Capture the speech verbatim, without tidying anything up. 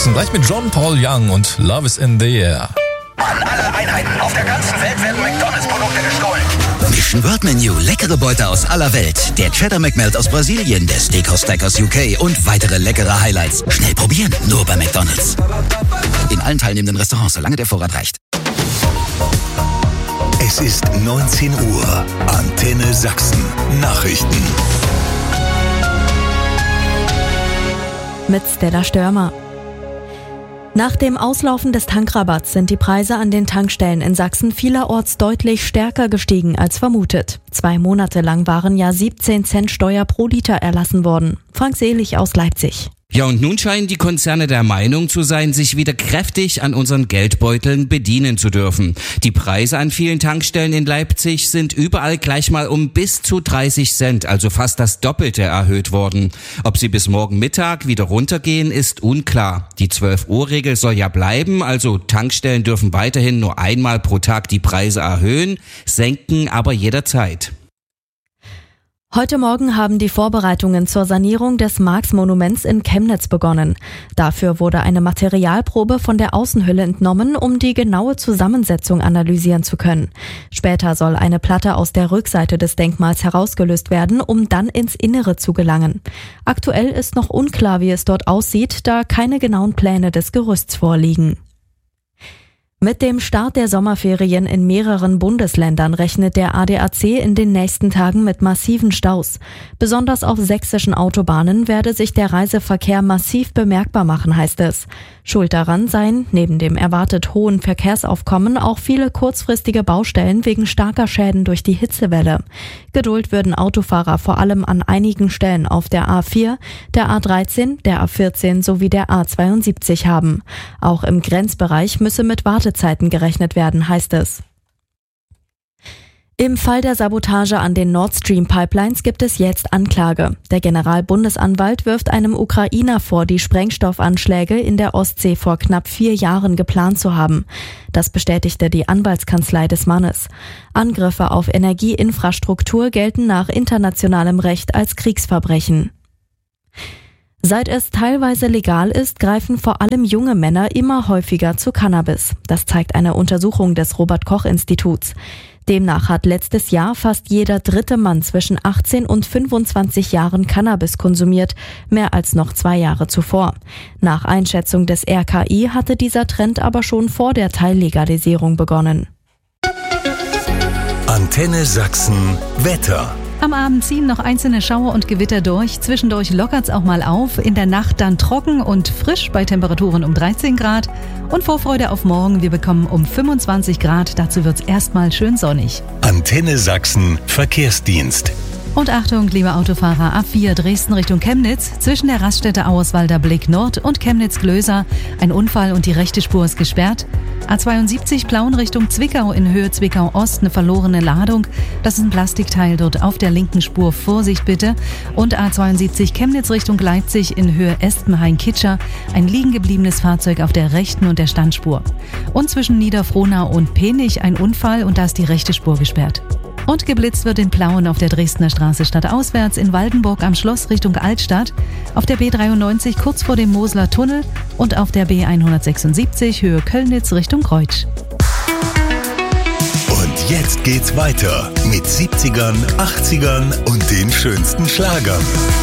Sachsen. Gleich mit John Paul Young und Love is in the Air. An alle Einheiten auf der ganzen Welt werden McDonalds-Produkte gestohlen. Mission Word Menu, leckere Beute aus aller Welt. Der Cheddar McMelt aus Brasilien, der Steakhouse Stack aus U K und weitere leckere Highlights. Schnell probieren, nur bei McDonalds. In allen teilnehmenden Restaurants, solange der Vorrat reicht. Es ist neunzehn Uhr. Antenne Sachsen. Nachrichten. Mit Stella Störmer. Nach dem Auslaufen des Tankrabatts sind die Preise an den Tankstellen in Sachsen vielerorts deutlich stärker gestiegen als vermutet. Zwei Monate lang waren ja siebzehn Cent Steuer pro Liter erlassen worden. Frank Selig aus Leipzig. Ja, und nun scheinen die Konzerne der Meinung zu sein, sich wieder kräftig an unseren Geldbeuteln bedienen zu dürfen. Die Preise an vielen Tankstellen in Leipzig sind überall gleich mal um bis zu dreißig Cent, also fast das Doppelte erhöht worden. Ob sie bis morgen Mittag wieder runtergehen, ist unklar. Die zwölf Uhr Regel soll ja bleiben, also Tankstellen dürfen weiterhin nur einmal pro Tag die Preise erhöhen, senken aber jederzeit. Heute Morgen haben die Vorbereitungen zur Sanierung des Marx-Monuments in Chemnitz begonnen. Dafür wurde eine Materialprobe von der Außenhülle entnommen, um die genaue Zusammensetzung analysieren zu können. Später soll eine Platte aus der Rückseite des Denkmals herausgelöst werden, um dann ins Innere zu gelangen. Aktuell ist noch unklar, wie es dort aussieht, da keine genauen Pläne des Gerüsts vorliegen. Mit dem Start der Sommerferien in mehreren Bundesländern rechnet der A D A C in den nächsten Tagen mit massiven Staus. Besonders auf sächsischen Autobahnen werde sich der Reiseverkehr massiv bemerkbar machen, heißt es. Schuld daran seien, neben dem erwartet hohen Verkehrsaufkommen, auch viele kurzfristige Baustellen wegen starker Schäden durch die Hitzewelle. Geduld würden Autofahrer vor allem an einigen Stellen auf der A vier, der A dreizehn, der A vierzehn sowie der A zweiundsiebzig haben. Auch im Grenzbereich müsse mit Wartezeiten gerechnet werden, heißt es. Im Fall der Sabotage an den Nord Stream Pipelines gibt es jetzt Anklage. Der Generalbundesanwalt wirft einem Ukrainer vor, die Sprengstoffanschläge in der Ostsee vor knapp vier Jahren geplant zu haben. Das bestätigte die Anwaltskanzlei des Mannes. Angriffe auf Energieinfrastruktur gelten nach internationalem Recht als Kriegsverbrechen. Seit es teilweise legal ist, greifen vor allem junge Männer immer häufiger zu Cannabis. Das zeigt eine Untersuchung des Robert-Koch-Instituts. Demnach hat letztes Jahr fast jeder dritte Mann zwischen achtzehn und fünfundzwanzig Jahren Cannabis konsumiert, mehr als noch zwei Jahre zuvor. Nach Einschätzung des R K I hatte dieser Trend aber schon vor der Teillegalisierung begonnen. Antenne Sachsen Wetter. Am Abend ziehen noch einzelne Schauer und Gewitter durch. Zwischendurch lockert's auch mal auf. In der Nacht dann trocken und frisch bei Temperaturen um dreizehn Grad. Und Vorfreude auf morgen. Wir bekommen um fünfundzwanzig Grad. Dazu wird's erstmal schön sonnig. Antenne Sachsen Verkehrsdienst. Und Achtung, liebe Autofahrer, A vier Dresden Richtung Chemnitz, zwischen der Raststätte Auerswalder Blick Nord und Chemnitz-Glöser. Ein Unfall und die rechte Spur ist gesperrt. A zweiundsiebzig Plauen Richtung Zwickau, in Höhe Zwickau Ost, eine verlorene Ladung. Das ist ein Plastikteil dort auf der linken Spur. Vorsicht bitte. Und A zweiundsiebzig Chemnitz Richtung Leipzig, in Höhe Espenhain-Kitscher. Ein liegen gebliebenes Fahrzeug auf der rechten und der Standspur. Und zwischen Niederfrohnau und Penich ein Unfall und da ist die rechte Spur gesperrt. Und geblitzt wird in Plauen auf der Dresdner Straße stadtauswärts, in Waldenburg am Schloss Richtung Altstadt, auf der B dreiundneunzig kurz vor dem Mosler Tunnel und auf der B hundertsechsundsiebzig Höhe Kölnitz Richtung Kreutsch. Und jetzt geht's weiter mit siebzigern, achtzigern und den schönsten Schlagern.